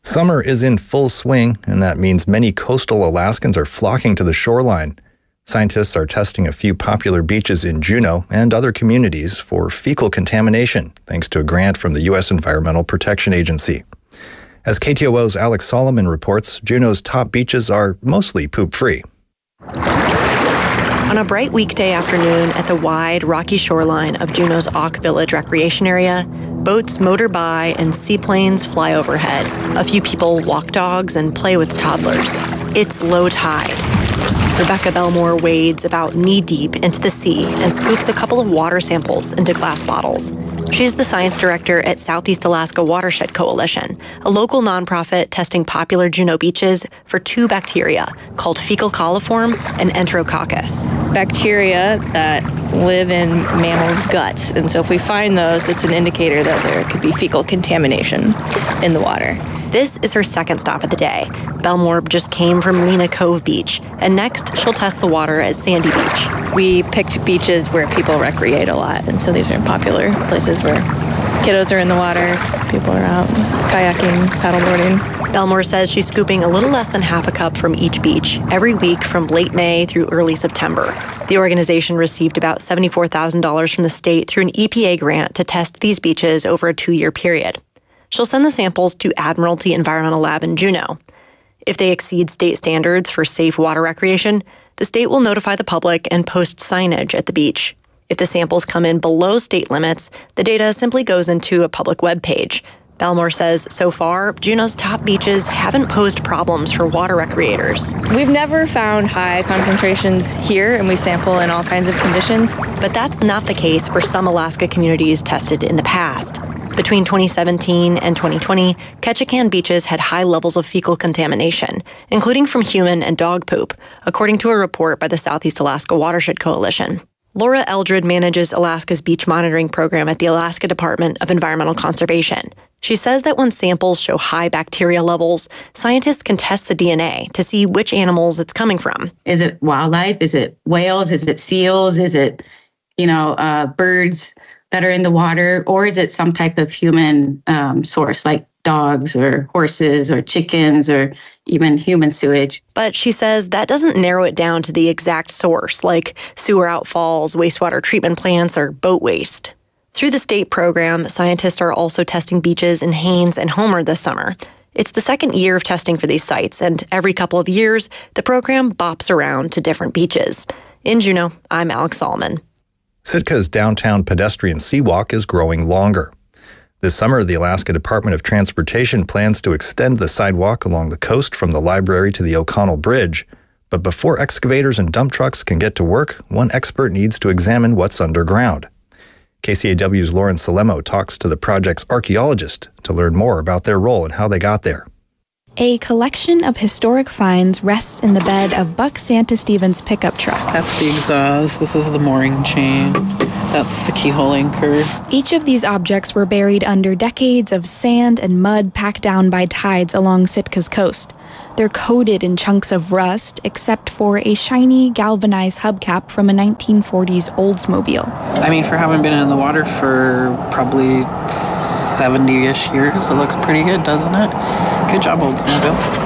Summer is in full swing, and that means many coastal Alaskans are flocking to the shoreline. Scientists are testing a few popular beaches in Juneau and other communities for fecal contamination, thanks to a grant from the U.S. Environmental Protection Agency. As KTOO's Alex Solomon reports, Juneau's top beaches are mostly poop-free. On a bright weekday afternoon at the wide, rocky shoreline of Juneau's Auk Village recreation area, boats motor by and seaplanes fly overhead. A few people walk dogs and play with toddlers. It's low tide. Rebecca Belmore wades about knee-deep into the sea and scoops a couple of water samples into glass bottles. She's the science director at Southeast Alaska Watershed Coalition, a local nonprofit testing popular Juneau beaches for two bacteria called fecal coliform and enterococcus. Bacteria that live in mammals' guts. And so if we find those, it's an indicator that there could be fecal contamination in the water. This is her second stop of the day. Belmore just came from Lena Cove Beach, and next she'll test the water at Sandy Beach. We picked beaches where people recreate a lot, and so these are popular places where kiddos are in the water, people are out kayaking, paddleboarding. Belmore says she's scooping a little less than half a cup from each beach every week from late May through early September. The organization received about $74,000 from the state through an EPA grant to test these beaches over a 2-year period. She'll send the samples to Admiralty Environmental Lab in Juneau. If they exceed state standards for safe water recreation, the state will notify the public and post signage at the beach. If the samples come in below state limits, the data simply goes into a public web page. Belmore says so far, Juneau's top beaches haven't posed problems for water recreators. We've never found high concentrations here, and we sample in all kinds of conditions. But that's not the case for some Alaska communities tested in the past. Between 2017 and 2020, Ketchikan beaches had high levels of fecal contamination, including from human and dog poop, according to a report by the Southeast Alaska Watershed Coalition. Laura Eldred manages Alaska's beach monitoring program at the Alaska Department of Environmental Conservation. She says that when samples show high bacteria levels, scientists can test the DNA to see which animals it's coming from. Is it wildlife? Is it whales? Is it seals? Is it, birds that are in the water? Or is it some type of human source like dogs or horses or chickens or even human sewage? But she says that doesn't narrow it down to the exact source, like sewer outfalls, wastewater treatment plants, or boat waste. Through the state program, scientists are also testing beaches in Haines and Homer this summer. It's the second year of testing for these sites, and every couple of years, the program bops around to different beaches. In Juneau, I'm Alex Solomon. Sitka's downtown pedestrian seawalk is growing longer. This summer, the Alaska Department of Transportation plans to extend the sidewalk along the coast from the library to the O'Connell Bridge. But before excavators and dump trucks can get to work, one expert needs to examine what's underground. KCAW's Lauren Salemo talks to the project's archaeologist to learn more about their role and how they got there. A collection of historic finds rests in the bed of Buck Santa Stevens' pickup truck. That's the exhaust. This is the mooring chain. That's the keyhole anchor. Each of these objects were buried under decades of sand and mud packed down by tides along Sitka's coast. They're coated in chunks of rust, except for a shiny galvanized hubcap from a 1940s Oldsmobile. I mean, for having been in the water for probably 70-ish years, it looks pretty good, doesn't it? Good job, Oldsmobile.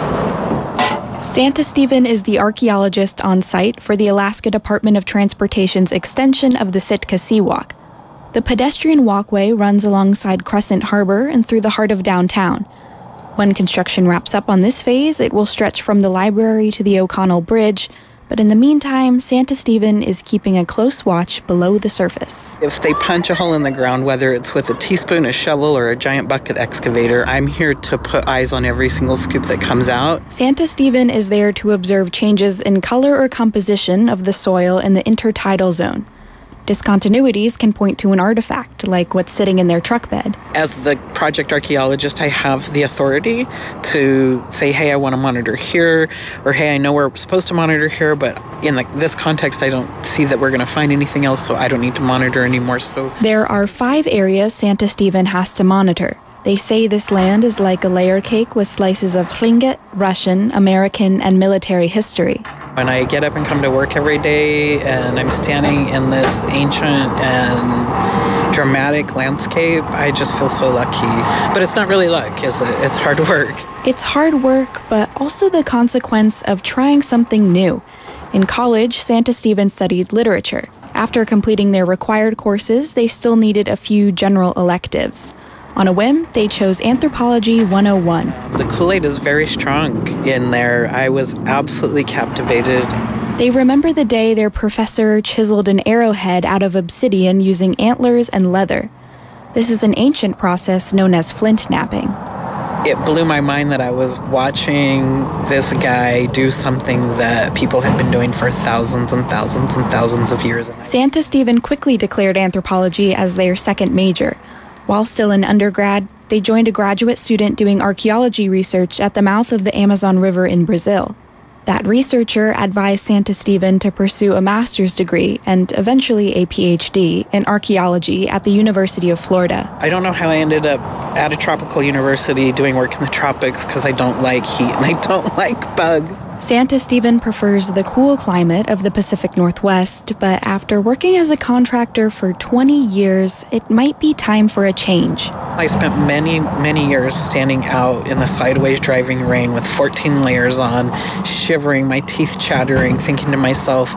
Santa Steven is the archaeologist on site for the Alaska Department of Transportation's extension of the Sitka Seawalk. The pedestrian walkway runs alongside Crescent Harbor and through the heart of downtown. When construction wraps up on this phase, it will stretch from the library to the O'Connell Bridge. But in the meantime, Santa Steven is keeping a close watch below the surface. If they punch a hole in the ground, whether it's with a teaspoon, a shovel, or a giant bucket excavator, I'm here to put eyes on every single scoop that comes out. Santa Steven is there to observe changes in color or composition of the soil in the intertidal zone. Discontinuities can point to an artifact, like what's sitting in their truck bed. As the project archaeologist, I have the authority to say, hey, I want to monitor here, or hey, I know we're supposed to monitor here, but in this context, I don't see that we're going to find anything else, so I don't need to monitor anymore. So there are 5 areas Santa Steven has to monitor. They say this land is like a layer cake with slices of Tlingit, Russian, American, and military history. When I get up and come to work every day and I'm standing in this ancient and dramatic landscape, I just feel so lucky. But it's not really luck, is it? It's hard work. It's hard work, but also the consequence of trying something new. In college, Santa Stephen studied literature. After completing their required courses, they still needed a few general electives. On a whim, they chose Anthropology 101. The Kool-Aid is very strong in there. I was absolutely captivated. They remember the day their professor chiseled an arrowhead out of obsidian using antlers and leather. This is an ancient process known as flint knapping. It blew my mind that I was watching this guy do something that people had been doing for thousands and thousands and thousands of years. Santa Stephen quickly declared anthropology as their second major. While still in undergrad, they joined a graduate student doing archaeology research at the mouth of the Amazon River in Brazil. That researcher advised Santa Stephen to pursue a master's degree and eventually a PhD in archaeology at the University of Florida. I don't know how I ended up at a tropical university doing work in the tropics because I don't like heat and I don't like bugs. Santa Stephen prefers the cool climate of the Pacific Northwest, but after working as a contractor for 20 years, it might be time for a change. I spent many years standing out in the sideways driving rain with 14 layers on, shivering, my teeth chattering, thinking to myself,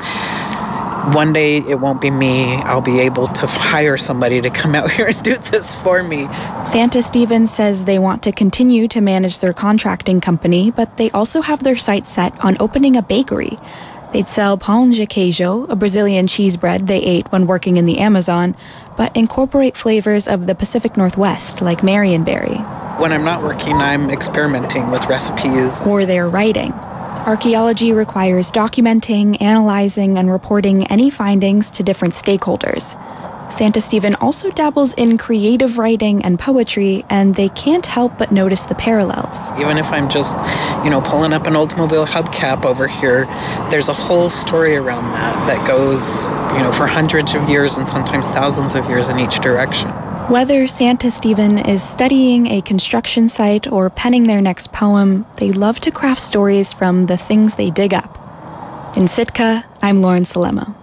one day it won't be me. I'll be able to hire somebody to come out here and do this for me. Santa Stephen says they want to continue to manage their contracting company, but they also have their sights set on opening a bakery. They'd sell pão de queijo, a Brazilian cheese bread they ate when working in the Amazon, but incorporate flavors of the Pacific Northwest like Marionberry. When I'm not working, I'm experimenting with recipes. Or they're writing. Archaeology requires documenting, analyzing, and reporting any findings to different stakeholders. Santa Stephen also dabbles in creative writing and poetry, and they can't help but notice the parallels. Even if I'm just, pulling up an Oldsmobile hubcap over here, there's a whole story around that goes, for hundreds of years and sometimes thousands of years in each direction. Whether Santa Stephen is studying a construction site or penning their next poem, they love to craft stories from the things they dig up. In Sitka, I'm Lauren Salemo.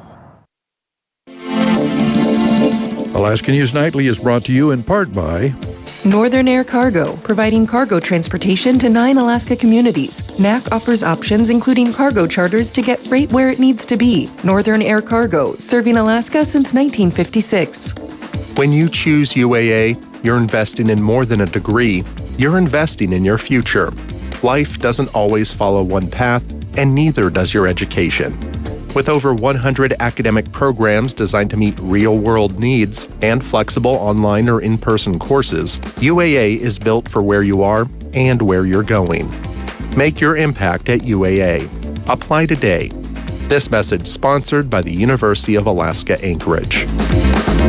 Alaska News Nightly is brought to you in part by Northern Air Cargo, providing cargo transportation to 9 Alaska communities. NAC offers options including cargo charters to get freight where it needs to be. Northern Air Cargo, serving Alaska since 1956. When you choose UAA, you're investing in more than a degree. You're investing in your future. Life doesn't always follow one path, and neither does your education. With over 100 academic programs designed to meet real-world needs and flexible online or in-person courses, UAA is built for where you are and where you're going. Make your impact at UAA. Apply today. This message sponsored by the University of Alaska Anchorage.